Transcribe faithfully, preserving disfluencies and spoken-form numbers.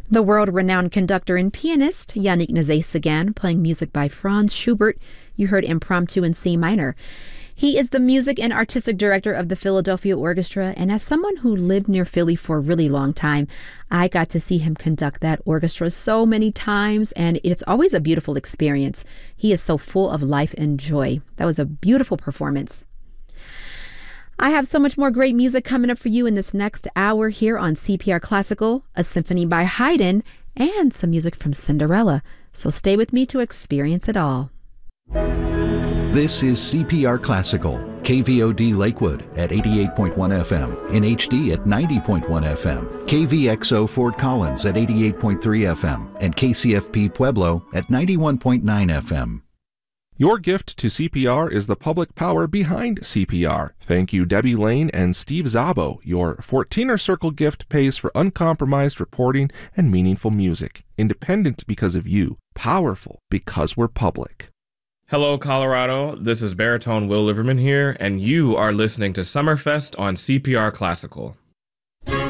The world-renowned conductor and pianist Yannick Nézet-Séguin playing music by Franz Schubert. You heard Impromptu in C minor. He is the music and artistic director of the Philadelphia Orchestra, and as someone who lived near Philly for a really long time, I got to see him conduct that orchestra so many times, and it's always a beautiful experience. He is so full of life and joy. That was a beautiful performance. I have so much more great music coming up for you in this next hour here on C P R Classical, a symphony by Haydn, and some music from Cinderella. So stay with me to experience it all. This is C P R Classical, K V O D Lakewood at eighty-eight point one F M, in H D at ninety point one F M, K V X O Fort Collins at eighty-eight point three F M, and K C F P Pueblo at ninety-one point nine F M. Your gift to C P R is the public power behind C P R. Thank you, Debbie Lane and Steve Zabo. Your fourteener Circle gift pays for uncompromised reporting and meaningful music. Independent because of you. Powerful because we're public. Hello, Colorado. This is baritone Will Liverman here, and you are listening to Summerfest on C P R Classical.